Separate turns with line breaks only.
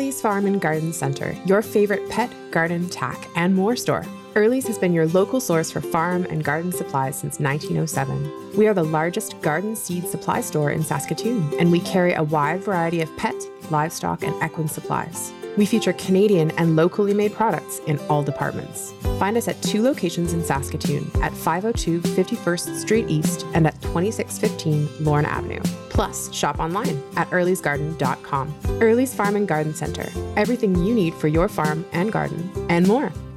Early's Farm and Garden Center, your favorite pet, garden, tack, and more store. Early's has been your local source for farm and garden supplies since 1907. We are the largest garden seed supply store in Saskatoon, and we carry a wide variety of pet, livestock, and equine supplies. We feature Canadian and locally made products in all departments. Find us at 2 locations in Saskatoon at 502 51st Street East and at 2615 Lorne Avenue. Plus, shop online at earlysgarden.com. Early's Farm and Garden Center. Everything you need for your farm and garden, and more.